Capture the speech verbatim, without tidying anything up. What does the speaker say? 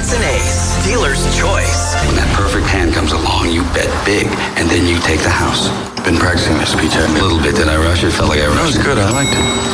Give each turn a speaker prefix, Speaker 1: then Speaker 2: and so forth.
Speaker 1: It's an ace. Dealer's choice.
Speaker 2: When that perfect hand comes along, you bet big, and then you take the house. Been practicing my speech a little bit. Did I rush it? Felt like I rushed it.
Speaker 3: That was good. I liked it.